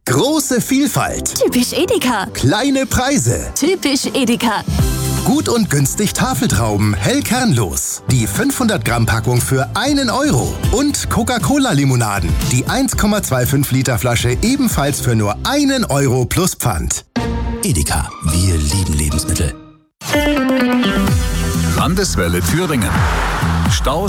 Große Vielfalt. Typisch Edeka. Kleine Preise. Typisch Edeka. Gut und günstig Tafeltrauben, hell kernlos. Die 500 Gramm Packung für 1 Euro. Und Coca-Cola-Limonaden. Die 1,25 Liter Flasche ebenfalls für nur 1 Euro plus Pfand. Edeka, wir lieben Lebensmittel. Landeswelle Thüringen. Staus